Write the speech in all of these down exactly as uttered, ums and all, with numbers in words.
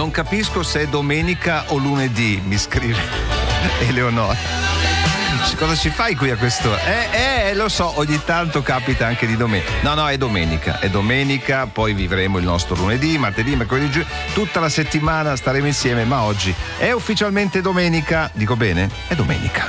Non capisco se è domenica o lunedì, mi scrive Eleonora. Cosa ci fai qui a questo? Eh, eh, lo so, ogni tanto capita anche di domenica. No, no, è domenica, è domenica, poi vivremo il nostro lunedì, martedì, mercoledì, giovedì, tutta la settimana staremo insieme, ma oggi è ufficialmente domenica. Dico bene? È domenica.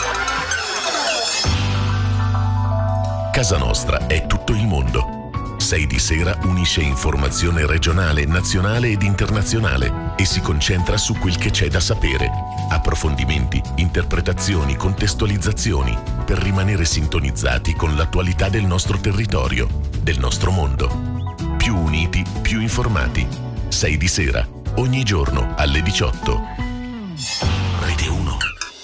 Casa Nostra è tutto il mondo. sei di Sera unisce informazione regionale, nazionale ed internazionale e si concentra su quel che c'è da sapere. Approfondimenti, interpretazioni, contestualizzazioni per rimanere sintonizzati con l'attualità del nostro territorio, del nostro mondo. Più uniti, più informati. sei di Sera, ogni giorno alle diciotto. Rete uno.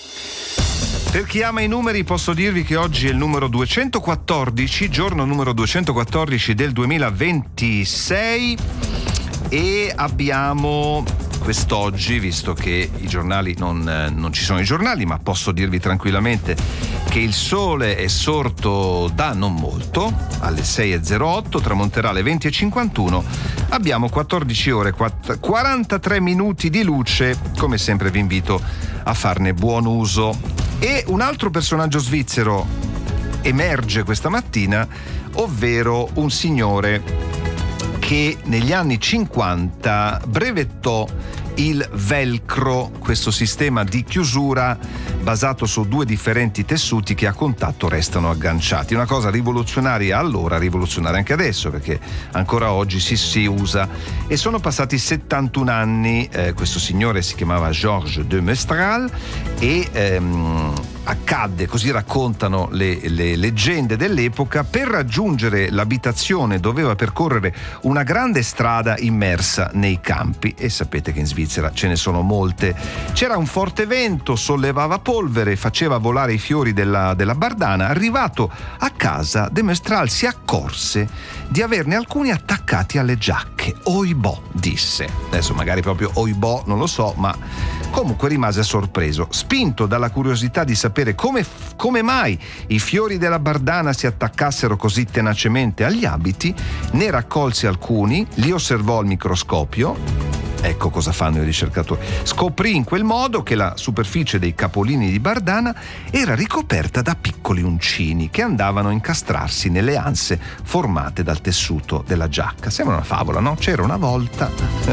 Per chi ama i numeri posso dirvi che oggi è il numero duecentoquattordici, giorno numero duecentoquattordici del duemilaventisei, e abbiamo quest'oggi, visto che i giornali non, non ci sono i giornali, ma posso dirvi tranquillamente che il sole è sorto da non molto, alle sei e zero otto, tramonterà alle venti e cinquantuno, abbiamo quattordici ore e quarantatré minuti di luce, come sempre vi invito a farne buon uso. E un altro personaggio svizzero emerge questa mattina, ovvero un signore che negli anni cinquanta brevettò il velcro, questo sistema di chiusura basato su due differenti tessuti che a contatto restano agganciati. Una cosa rivoluzionaria allora, rivoluzionaria anche adesso, perché ancora oggi si, si usa. E sono passati settantuno anni, eh, questo signore si chiamava Georges de Mestral e ehm, accadde, così raccontano le, le leggende dell'epoca, per raggiungere l'abitazione doveva percorrere una grande strada immersa nei campi, e sapete che in Svizzera ce ne sono molte. C'era un forte vento, sollevava polvere, faceva volare i fiori della, della bardana. Arrivato a casa, de Mestral si accorse di averne alcuni attaccati alle giacche. Oibò, disse. Adesso magari proprio oibò, non lo so, ma comunque rimase sorpreso. Spinto dalla curiosità di sapere come, come mai i fiori della bardana si attaccassero così tenacemente agli abiti, ne raccolse alcuni, li osservò al microscopio. Ecco cosa fanno i ricercatori. Scoprì in quel modo che la superficie dei capolini di bardana era ricoperta da piccoli uncini che andavano a incastrarsi nelle anse formate dal tessuto della giacca. Sembra una favola, no? C'era una volta.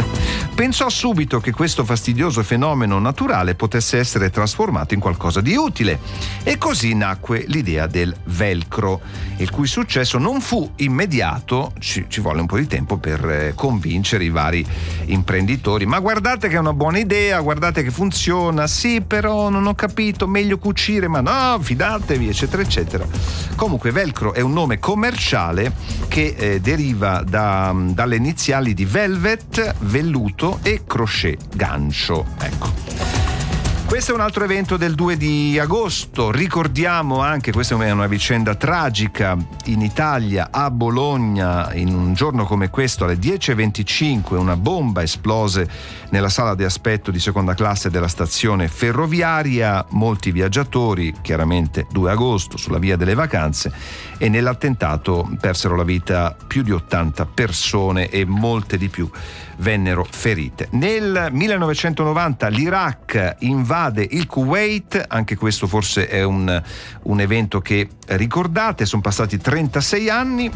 Pensò subito che questo fastidioso fenomeno naturale potesse essere trasformato in qualcosa di utile, e così nacque l'idea del velcro, il cui successo non fu immediato. Ci, ci volle un po' di tempo per eh, convincere i vari imprenditori. Ma guardate che è una buona idea, guardate che funziona, sì, però non ho capito, meglio cucire, ma no, fidatevi, eccetera eccetera. Comunque velcro è un nome commerciale che eh, deriva da, dalle iniziali di velvet, velluto, e crochet, gancio. Ecco. Questo è un altro evento del due di agosto. Ricordiamo anche, questa è una vicenda tragica, in Italia, a Bologna, in un giorno come questo, alle dieci e venticinque, una bomba esplose nella sala di aspetto di seconda classe della stazione ferroviaria. Molti viaggiatori, chiaramente due agosto, sulla via delle vacanze, e nell'attentato persero la vita più di ottanta persone e molte di più vennero ferite. Nel millenovecentonovanta l'Iraq invade il Kuwait, anche questo forse è un, un evento che ricordate, sono passati trentasei anni.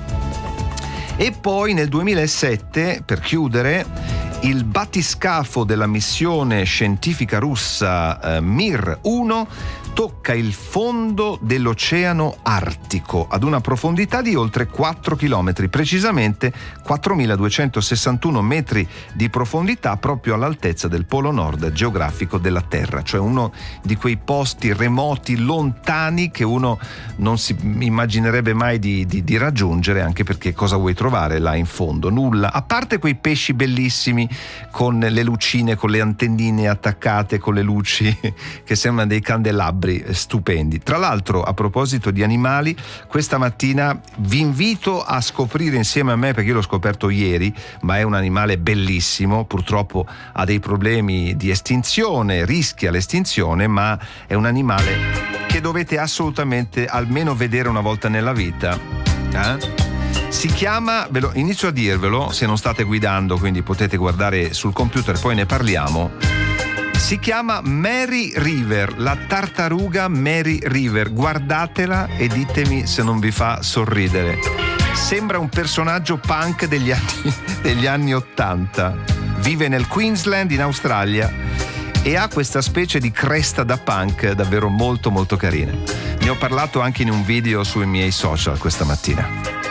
E poi nel duemilasette, per chiudere, il battiscafo della missione scientifica russa eh, Mir uno tocca il fondo dell'Oceano Artico ad una profondità di oltre quattro chilometri, precisamente quattromiladuecentosessantuno metri di profondità, proprio all'altezza del polo nord geografico della Terra, cioè uno di quei posti remoti, lontani, che uno non si immaginerebbe mai di, di, di raggiungere, anche perché cosa vuoi trovare là in fondo? Nulla, a parte quei pesci bellissimi con le lucine, con le antennine attaccate, con le luci che sembrano dei candelabri stupendi. Tra l'altro, a proposito di animali, questa mattina vi invito a scoprire insieme a me, perché io l'ho scoperto ieri, ma è un animale bellissimo, purtroppo ha dei problemi di estinzione, rischia l'estinzione, ma è un animale che dovete assolutamente almeno vedere una volta nella vita. Eh? Si chiama, ve lo, inizio a dirvelo se non state guidando, quindi potete guardare sul computer, poi ne parliamo. Si chiama Mary River, la tartaruga Mary River. Guardatela e ditemi se non vi fa sorridere. Sembra un personaggio punk degli anni, degli anni ottanta. Vive nel Queensland, in Australia, e ha questa specie di cresta da punk davvero molto molto carina. Ne ho parlato anche in un video sui miei social questa mattina.